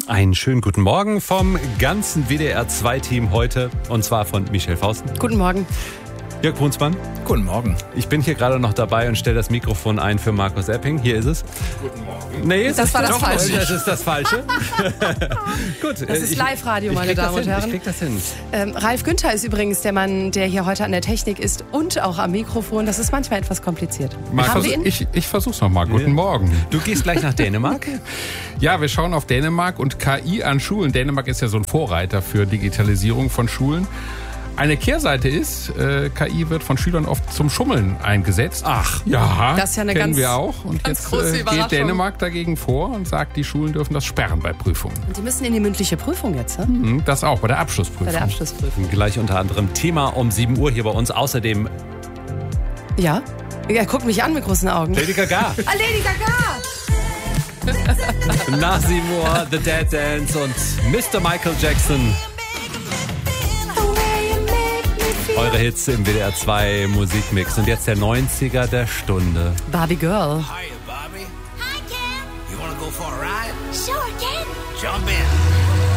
Einen schönen guten Morgen vom ganzen WDR-2-Team heute. Und zwar von Michelle Fausten. Guten Morgen. Jörg Brunsmann. Guten Morgen. Ich bin hier gerade noch dabei und stelle das Mikrofon ein für Markus Epping. Hier ist es. Guten Morgen. Nee, das war das Falsche. Das ist das Falsche. Gut. Das ist Live-Radio, meine Damen und Herren. Ich krieg das hin. Ralf Günther ist übrigens der Mann, der hier heute an der Technik ist und auch am Mikrofon. Das ist manchmal etwas kompliziert. Ich versuch's nochmal. Guten Morgen. Du gehst gleich nach Dänemark? Ja, wir schauen auf Dänemark und KI an Schulen. Dänemark ist ja so ein Vorreiter für Digitalisierung von Schulen. Eine Kehrseite ist, KI wird von Schülern oft zum Schummeln eingesetzt. Ach, ja, das ist ja eine kennen wir auch. Und jetzt geht Dänemark dagegen vor und sagt, die Schulen dürfen das sperren bei Prüfungen. Und die müssen in die mündliche Prüfung jetzt, ne? Das auch, bei der Abschlussprüfung. Bei der Abschlussprüfung. Gleich unter anderem Thema um 7 Uhr hier bei uns. Außerdem Ja? Er guckt mich an mit großen Augen. Lady Gaga. Lady Gaga! Nach 7 Uhr The Dead Dance und Mr. Michael Jackson. Eure Hits im WDR 2 Musikmix. Und jetzt der 90er der Stunde. Barbie Girl. Hiya, Bobby. Hi, Ken. You wanna go for a ride? Sure, Ken. Jump in.